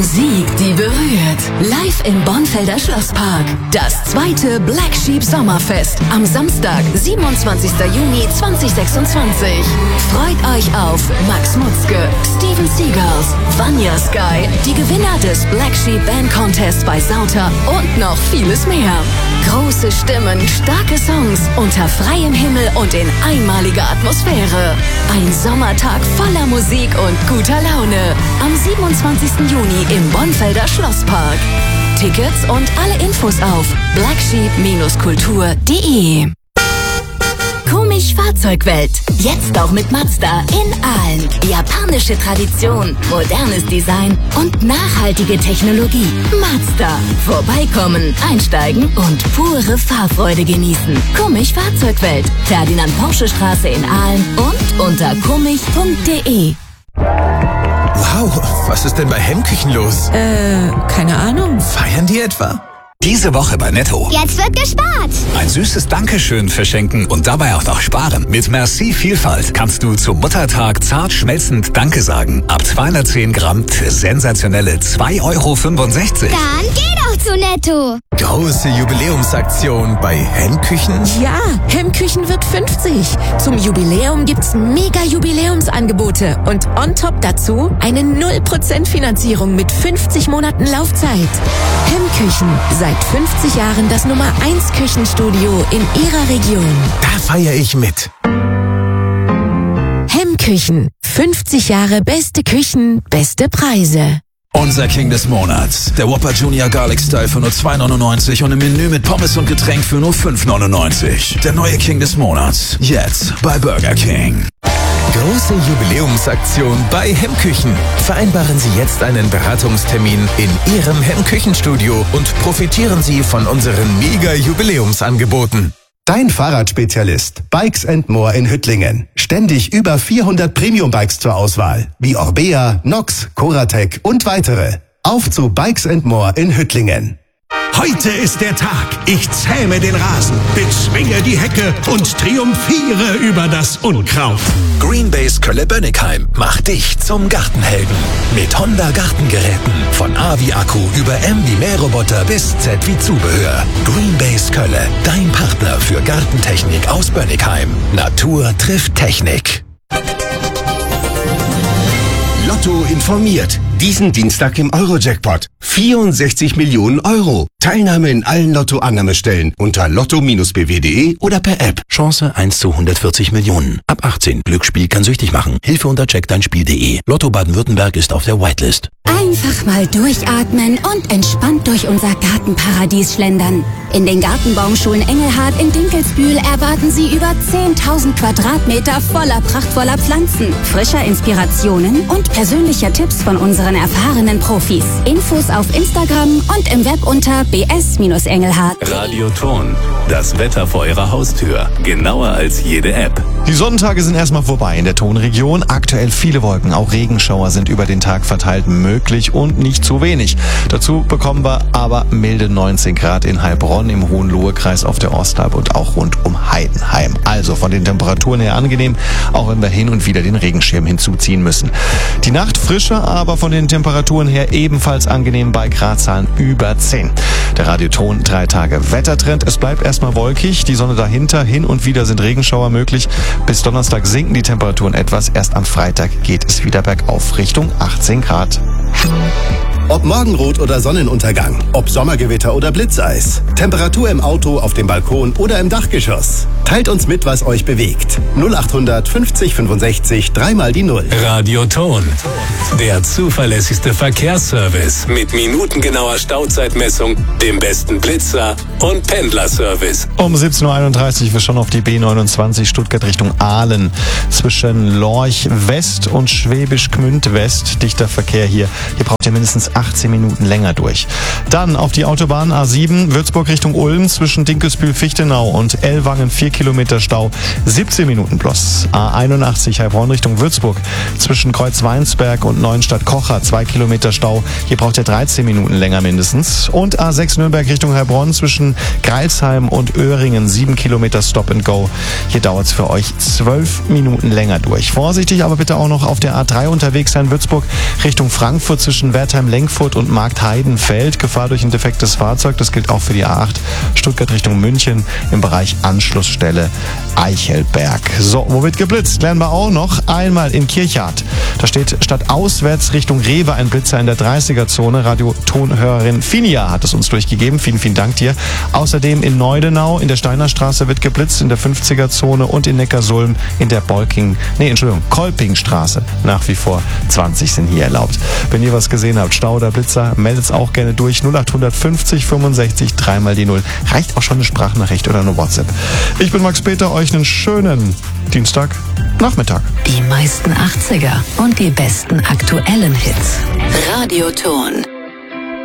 Musik, die berührt. Live im Bonfelder Schlosspark. Das zweite Black Sheep Sommerfest. Am Samstag, 27. Juni 2026. Freut euch auf Max Mutzke, Steven Seagulls, Vanya Sky, die Gewinner des Black Sheep Band Contest bei Sauter und noch vieles mehr. Große Stimmen, starke Songs, unter freiem Himmel und in einmaliger Atmosphäre. Ein Sommertag voller Musik und guter Laune. Am 27. Juni im Bonfelder Schlosspark. Tickets und alle Infos auf blacksheep-kultur.de. Komisch Fahrzeugwelt. Jetzt auch mit Mazda in Aalen. Japanische Tradition, modernes Design und nachhaltige Technologie. Mazda. Vorbeikommen, einsteigen und pure Fahrfreude genießen. Komisch Fahrzeugwelt. Ferdinand Porsche Straße in Aalen und unter komisch.de. Wow, was ist denn bei Hemmküchen los? Keine Ahnung. Feiern die etwa? Diese Woche bei Netto. Jetzt wird gespart. Ein süßes Dankeschön verschenken und dabei auch noch sparen. Mit Merci Vielfalt kannst du zum Muttertag zart schmelzend Danke sagen. Ab 210 Gramm für sensationelle 2,65 €. Dann geh doch zu Netto. Große Jubiläumsaktion bei Hemmküchen? Ja, Hemmküchen wird 50. Zum Jubiläum gibt's mega Jubiläumsangebote und on top dazu eine 0% Finanzierung mit 50 Monaten Laufzeit. Hemmküchen, seit 50 Jahren das Nummer 1 Küchenstudio in ihrer Region. Da feiere ich mit. Hemmküchen, 50 Jahre beste Küchen, beste Preise. Unser King des Monats. Der Whopper Junior Garlic Style für nur 2,99 € und im Menü mit Pommes und Getränk für nur 5,99 €. Der neue King des Monats. Jetzt bei Burger King. Große Jubiläumsaktion bei Hemmküchen. Vereinbaren Sie jetzt einen Beratungstermin in Ihrem Hemmküchenstudio und profitieren Sie von unseren Mega-Jubiläumsangeboten. Dein Fahrradspezialist Bikes & More in Hüttlingen. Ständig über 400 Premium-Bikes zur Auswahl, wie Orbea, Nox, Coratec und weitere. Auf zu Bikes & More in Hüttlingen. Heute ist der Tag. Ich zähme den Rasen, bezwinge die Hecke und triumphiere über das Unkraut. Greenbase Kölle-Bönnigheim macht dich zum Gartenhelden. Mit Honda Gartengeräten. Von A wie Akku über M wie Mähroboter bis Z wie Zubehör. Greenbase Kölle, dein Partner für Gartentechnik aus Bönnigheim. Natur trifft Technik. Lotto informiert. Diesen Dienstag im Euro-Jackpot. 64 Millionen €. Teilnahme in allen Lotto-Annahmestellen unter lotto-bw.de oder per App. Chance 1 zu 140 Millionen. Ab 18. Glücksspiel kann süchtig machen. Hilfe unter checkdeinspiel.de. Lotto Baden-Württemberg ist auf der Whitelist. Einfach mal durchatmen und entspannt durch unser Gartenparadies schlendern. In den Gartenbaumschulen Engelhardt in Dinkelsbühl erwarten Sie über 10.000 Quadratmeter voller prachtvoller Pflanzen, frischer Inspirationen und persönlicher Tipps von unseren erfahrenen Profis. Infos auf Instagram und im Web unter bs-engelhardt. Radioton, das Wetter vor Ihrer Haustür. Genauer als jede App. Die Sonnentage sind erstmal vorbei in der Tonregion. Aktuell viele Wolken, auch Regenschauer sind über den Tag verteilt möglich und nicht zu wenig. Dazu bekommen wir aber milde 19 Grad in Heilbronn im Hohenlohe-Kreis auf der Ostalb und auch rund um Heidenheim. Also von den Temperaturen her angenehm, auch wenn wir hin und wieder den Regenschirm hinzuziehen müssen. Die Nacht frischer, aber von den Temperaturen her ebenfalls angenehm bei Gradzahlen über 10. Der Radioton 3 Tage Wettertrend. Es bleibt erstmal wolkig, die Sonne dahinter, hin und wieder sind Regenschauer möglich. Bis Donnerstag sinken die Temperaturen etwas. Erst am Freitag geht es wieder bergauf Richtung 18 Grad. Ob Morgenrot oder Sonnenuntergang, ob Sommergewitter oder Blitzeis, Temperatur im Auto, auf dem Balkon oder im Dachgeschoss. Teilt uns mit, was euch bewegt. 0800 50 65 3 die 0. Radioton, der zuverlässigste Verkehrsservice mit minutengenauer Stauzeitmessung, dem besten Blitzer und Pendlerservice. Um 17.31 Uhr wir schon auf die B29 Stuttgart Richtung Aalen. Zwischen Lorch West und Schwäbisch Gmünd West. Dichter Verkehr hier. Hier braucht ihr mindestens 18 Minuten länger durch. Dann auf die Autobahn A7 Würzburg Richtung Ulm zwischen Dinkelsbühl-Fichtenau und Ellwangen 4 Kilometer Stau, 17 Minuten plus. A81 Heilbronn Richtung Würzburg zwischen Kreuzweinsberg und Neuenstadt-Kocher 2 Kilometer Stau. Hier braucht ihr 13 Minuten länger mindestens. Und A6 Nürnberg Richtung Heilbronn zwischen Greilsheim und Öhringen 7 Kilometer Stop and Go. Hier dauert es für euch 12 Minuten länger durch. Vorsichtig aber bitte auch noch auf der A3 unterwegs sein. Würzburg Richtung Frankfurt zwischen Wertheim-Lenkfurt Frankfurt und Marktheidenfeld. Gefahr durch ein defektes Fahrzeug. Das gilt auch für die A8 Stuttgart Richtung München im Bereich Anschlussstelle Eichelberg. So, wo wird geblitzt? Lernen wir auch noch. Einmal in Kirchhardt. Da steht statt auswärts Richtung Rewe ein Blitzer in der 30er-Zone. Radiotonhörerin Finia hat es uns durchgegeben. Vielen, vielen Dank dir. Außerdem in Neudenau in der Steinerstraße wird geblitzt, in der 50er-Zone und in Neckarsulm in der Kolpingstraße. Nach wie vor 20 sind hier erlaubt. Wenn ihr was gesehen habt, Stau oder Blitzer, meldet es auch gerne durch. 0800 50 65 3 die 0. Reicht auch schon eine Sprachnachricht oder eine WhatsApp. Ich bin Max Peter, euch einen schönen Dienstagnachmittag. Die meisten 80er und die besten aktuellen Hits. Radioton.